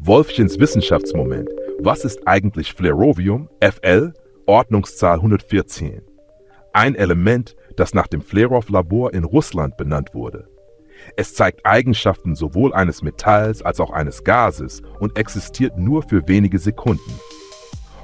Wolfchens Wissenschaftsmoment. Was ist eigentlich Flerovium, Fl, Ordnungszahl 114? Ein Element, das nach dem Flerov-Labor in Russland benannt wurde. Es zeigt Eigenschaften sowohl eines Metalls als auch eines Gases und existiert nur für wenige Sekunden.